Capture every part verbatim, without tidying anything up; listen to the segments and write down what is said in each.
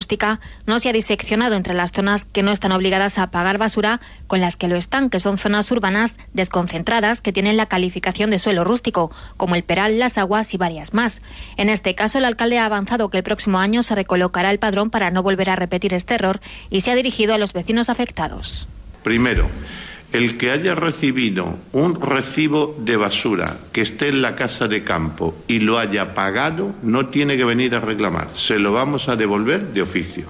rústica no se ha diseccionado entre las zonas que no están obligadas a pagar basura con las que lo están, que son zonas urbanas desconcentradas que tienen la calificación de suelo rústico, como el Peral, Las Aguas y varias más. En este caso, el alcalde ha avanzado que el próximo año se recolocará el padrón para no volver a repetir este error y se ha dirigido a los vecinos afectados. Primero, el que haya recibido un recibo de basura que esté en la casa de campo y lo haya pagado, no tiene que venir a reclamar, se lo vamos a devolver de oficio.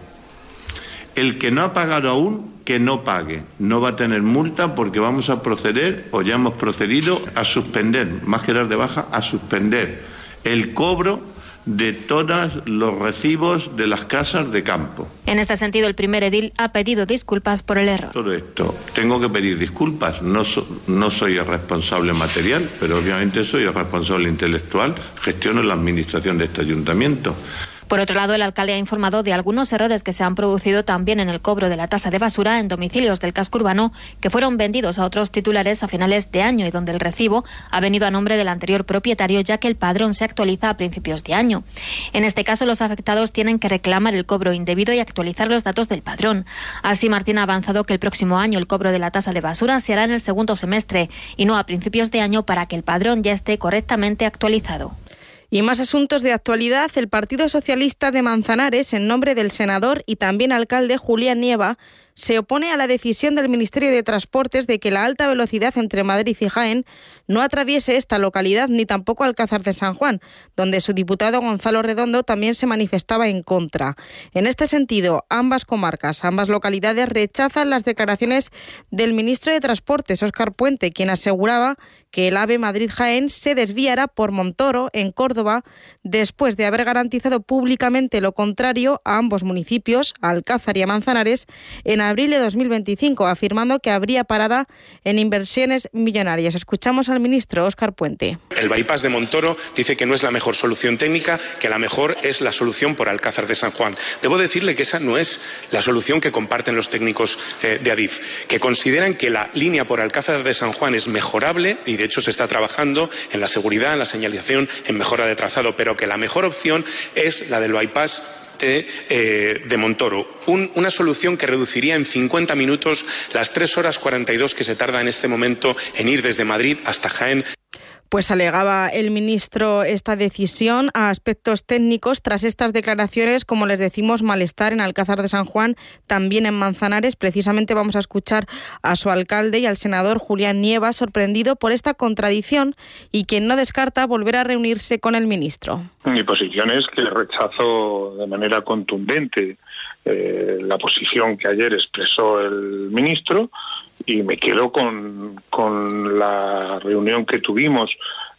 El que no ha pagado aún, que no pague, no va a tener multa porque vamos a proceder, o ya hemos procedido, a suspender, más que dar de baja, a suspender el cobro de todos los recibos de las casas de campo. En este sentido, el primer edil ha pedido disculpas por el error. Todo esto, tengo que pedir disculpas, no, so, no soy el responsable material, pero obviamente soy el responsable intelectual, gestiono la administración de este ayuntamiento. Por otro lado, el alcalde ha informado de algunos errores que se han producido también en el cobro de la tasa de basura en domicilios del casco urbano que fueron vendidos a otros titulares a finales de año y donde el recibo ha venido a nombre del anterior propietario, ya que el padrón se actualiza a principios de año. En este caso, los afectados tienen que reclamar el cobro indebido y actualizar los datos del padrón. Así, Martín ha avanzado que el próximo año el cobro de la tasa de basura se hará en el segundo semestre y no a principios de año para que el padrón ya esté correctamente actualizado. Y más asuntos de actualidad. El Partido Socialista de Manzanares, en nombre del senador y también alcalde Julián Nieva, se opone a la decisión del Ministerio de Transportes de que la alta velocidad entre Madrid y Jaén no atraviese esta localidad ni tampoco Alcázar de San Juan, donde su diputado Gonzalo Redondo también se manifestaba en contra. En este sentido, ambas comarcas, ambas localidades rechazan las declaraciones del ministro de Transportes, Óscar Puente, quien aseguraba que el AVE Madrid-Jaén se desviará por Montoro, en Córdoba, después de haber garantizado públicamente lo contrario a ambos municipios, a Alcázar y a Manzanares, en abril de dos mil veinticinco, afirmando que habría parada en inversiones millonarias. Escuchamos al ministro Óscar Puente. El bypass de Montoro dice que no es la mejor solución técnica, que la mejor es la solución por Alcázar de San Juan. Debo decirle que esa no es la solución que comparten los técnicos eh, de Adif, que consideran que la línea por Alcázar de San Juan es mejorable y de hecho se está trabajando en la seguridad, en la señalización, en mejora de trazado, pero que la mejor opción es la del bypass De, eh, de Montoro, Un, una solución que reduciría en cincuenta minutos las tres horas cuarenta y dos que se tarda en este momento en ir desde Madrid hasta Jaén. Pues alegaba el ministro esta decisión a aspectos técnicos tras estas declaraciones, como les decimos, malestar en Alcázar de San Juan, también en Manzanares. Precisamente vamos a escuchar a su alcalde y al senador Julián Nieva, sorprendido por esta contradicción y quien no descarta volver a reunirse con el ministro. Mi posición es que rechazo de manera contundente eh, la posición que ayer expresó el ministro, y me quedo con, con la reunión que tuvimos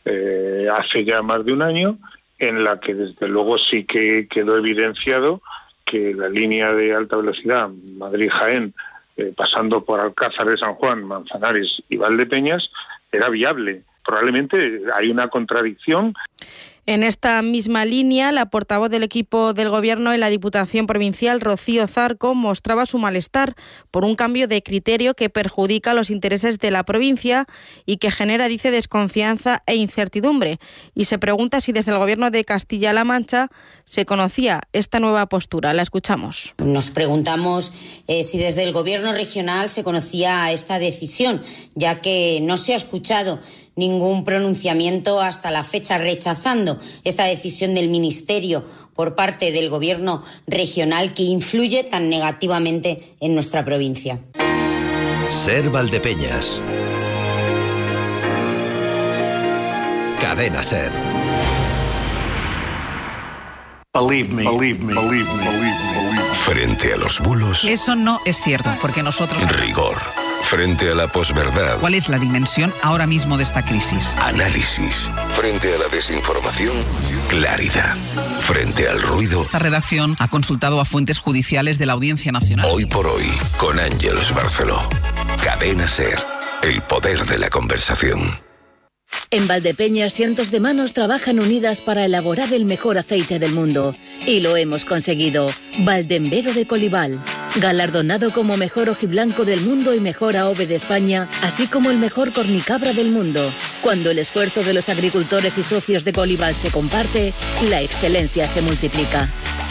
eh, hace ya más de un año, en la que desde luego sí que quedó evidenciado que la línea de alta velocidad Madrid-Jaén, eh, pasando por Alcázar de San Juan, Manzanares y Valdepeñas, era viable. Probablemente hay una contradicción. En esta misma línea, la portavoz del equipo del Gobierno en la Diputación Provincial, Rocío Zarco, mostraba su malestar por un cambio de criterio que perjudica los intereses de la provincia y que genera, dice, desconfianza e incertidumbre. Y se pregunta si desde el Gobierno de Castilla-La Mancha se conocía esta nueva postura. La escuchamos. Nos preguntamos eh, si desde el Gobierno regional se conocía esta decisión, ya que no se ha escuchado ningún pronunciamiento hasta la fecha rechazando esta decisión del Ministerio por parte del Gobierno regional que influye tan negativamente en nuestra provincia. Ser Valdepeñas. Cadena Ser. Believe me, believe me, believe me, believe me. Frente a los bulos. Eso no es cierto, porque nosotros... Rigor. Frente a la posverdad. ¿Cuál es la dimensión ahora mismo de esta crisis? Análisis. Frente a la desinformación, claridad. Frente al ruido. Esta redacción ha consultado a fuentes judiciales de la Audiencia Nacional. Hoy por hoy, con Ángeles Barceló. Cadena Ser. El poder de la conversación. En Valdepeñas, cientos de manos trabajan unidas para elaborar el mejor aceite del mundo. Y lo hemos conseguido. Valdembero de Colival. Galardonado como mejor ojiblanco del mundo y mejor A O V E de España, así como el mejor cornicabra del mundo. Cuando el esfuerzo de los agricultores y socios de Colival se comparte, la excelencia se multiplica.